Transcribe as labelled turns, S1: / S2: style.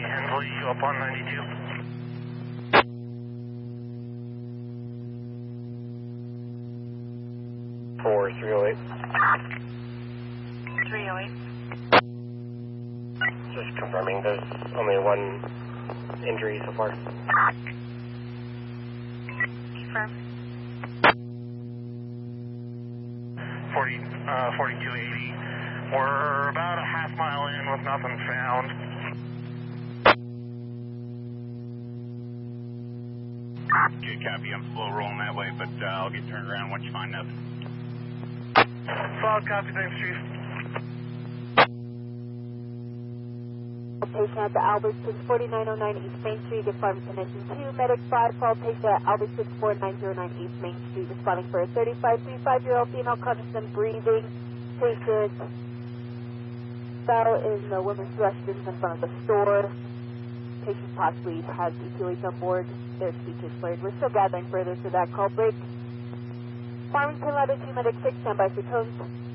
S1: Hensley, you up on 92?
S2: 308.
S3: 308.
S2: Just confirming there's only one injury so far.
S3: Confirm.
S1: 4280. We're about a half mile in with nothing found.
S4: Good copy, I'm slow rolling that way, but I'll get turned around once you find nothing.
S1: Solid copy, thanks, Chief.
S5: Patient at the Albertson 4909 East Main Street, responding to connection 2. Medic 5, call patient at Albertson 4909 East Main Street, responding for a 35-year-old female conscious and breathing. Patient fell in the women's restrooms in front of the store. Patient possibly has EQH on board. Their speech is slurred. We're still gathering further to that call break. Farmington Ladder 2, Medic 6, standby for tones.